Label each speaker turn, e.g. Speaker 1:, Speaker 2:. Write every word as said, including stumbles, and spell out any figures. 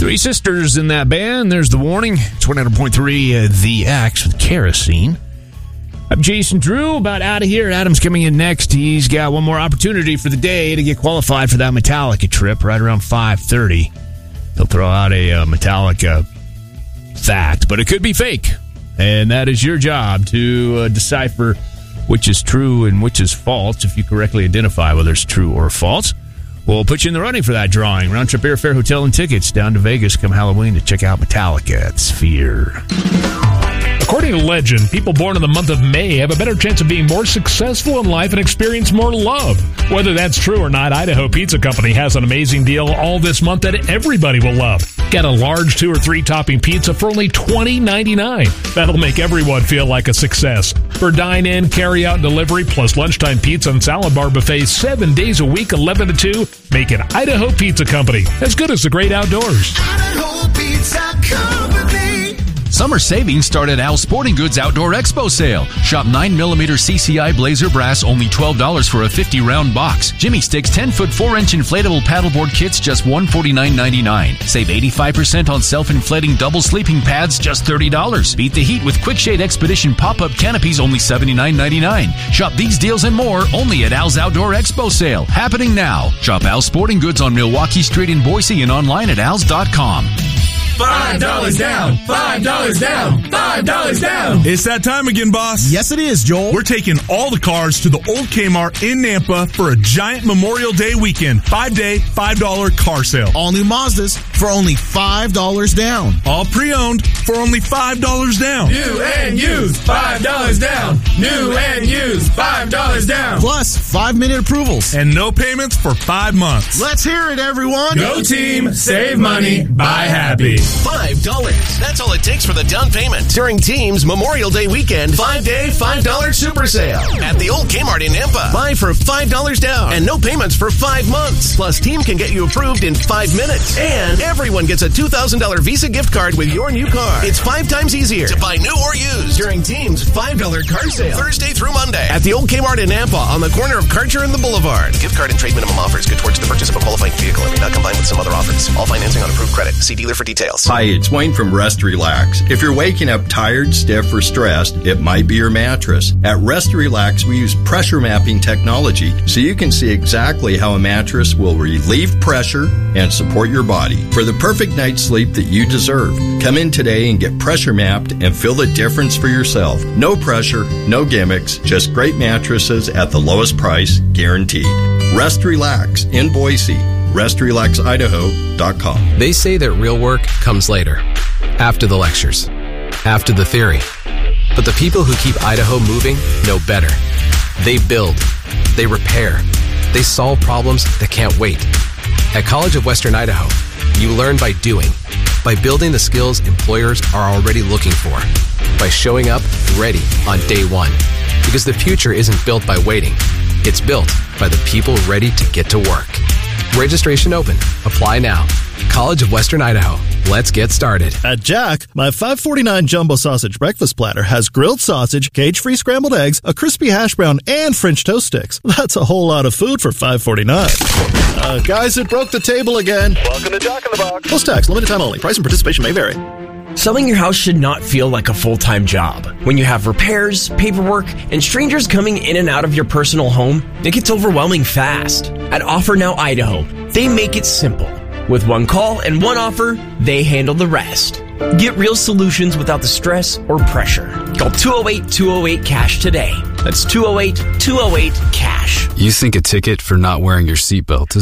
Speaker 1: Three sisters in that band. There's The Warning. It's one hundred point three uh, The X with Kerosene. I'm Jason Drew, about out of here. Adam's coming in next. He's got one more opportunity for the day to get qualified for that Metallica trip right around five thirty. He'll throw out a uh, Metallica fact, but it could be fake. And that is your job to uh, decipher which is true and which is false. If you correctly identify whether it's true or false, we'll put you in the running for that drawing. Round trip airfare, hotel, and tickets down to Vegas come Halloween to check out Metallica at Sphere.
Speaker 2: According to legend, people born in the month of May have a better chance of being more successful in life and experience more love. Whether that's true or not, Idaho Pizza Company has an amazing deal all this month that everybody will love. Get a large two or three topping pizza for only twenty ninety-nine. That'll make everyone feel like a success. For dine-in, carry-out, and delivery, plus lunchtime pizza and salad bar buffets seven days a week, eleven to two, make it Idaho Pizza Company. As good as the great outdoors.
Speaker 3: Idaho Pizza Company.
Speaker 4: Summer savings start at Al's Sporting Goods Outdoor Expo Sale. Shop nine millimeter C C I Blazer Brass, only twelve dollars for a fifty round box. Jimmy Sticks ten foot four inch inflatable paddleboard kits, just one hundred forty-nine ninety-nine. Save eighty-five percent on self-inflating double sleeping pads, just thirty dollars. Beat the heat with Quickshade Expedition pop-up canopies, only seventy-nine ninety-nine. Shop these deals and more only at Al's Outdoor Expo Sale. Happening now. Shop Al's Sporting Goods on Milwaukee Street in Boise and online at als dot com.
Speaker 5: Five dollars down, five dollars down, five dollars down.
Speaker 6: It's that time again, boss.
Speaker 7: Yes, it is, Joel.
Speaker 6: We're taking all the cars to the old Kmart in Nampa for a giant Memorial Day weekend. Five-day, five dollar car sale.
Speaker 7: All new Mazdas for only five dollars down.
Speaker 6: All pre-owned for only five dollars down.
Speaker 5: New and used, five dollars down. New and used, five dollars down.
Speaker 7: Plus, five-minute approvals.
Speaker 6: And no payments for five months.
Speaker 7: Let's hear it, everyone.
Speaker 5: Go team, save money, buy happy.
Speaker 8: five dollars. That's all it takes for the down payment during Team's Memorial Day weekend five-day, five dollar super sale at the old Kmart in Nampa. Buy for five dollars down and no payments for five months. Plus, Team can get you approved in five minutes. And everyone gets a two thousand dollars Visa gift card with your new car. It's five times easier to buy new or used during Team's five dollar car sale Thursday through Monday at the old Kmart in Nampa on the corner of Karcher and the Boulevard. Gift card and trade minimum offers good towards the purchase of a qualifying vehicle and may not combine with some other offers. All financing on approved credit. See dealer for details.
Speaker 9: Hi, it's Wayne from Rest Relax. If you're waking up tired, stiff, or stressed, it might be your mattress. At Rest Relax, we use pressure mapping technology so you can see exactly how a mattress will relieve pressure and support your body for the perfect night's sleep that you deserve. Come in today and get pressure mapped and feel the difference for yourself. No pressure, no gimmicks, just great mattresses at the lowest price, guaranteed. Rest Relax in Boise. rest relax idaho dot com.
Speaker 10: They say that real work comes later, after the lectures, after the theory. But the people who keep Idaho moving know better. They build, they repair, they solve problems that can't wait. At College of Western Idaho, you learn by doing, by building the skills employers are already looking for, by showing up ready on day one. Because the future isn't built by waiting, it's built by the people ready to get to work. Registration open. Apply now. College of Western Idaho. Let's get started.
Speaker 11: At Jack, my five forty-nine jumbo sausage breakfast platter has grilled sausage, cage-free scrambled eggs, a crispy hash brown, and French toast sticks. That's a whole lot of food for five forty-nine. Uh, guys, it broke the table again.
Speaker 12: Welcome to Jack in the Box.
Speaker 11: Plus tax, limited time only. Price and participation may vary.
Speaker 13: Selling your house should not feel like a full-time job. When you have repairs, paperwork, and strangers coming in and out of your personal home, it gets overwhelming fast. At Offer Now Idaho, they make it simple. With one call and one offer, they handle the rest. Get real solutions without the stress or pressure. Call two oh eight, two oh eight, cash today. That's two oh eight, two oh eight, cash.
Speaker 14: You think a ticket for not wearing your seatbelt is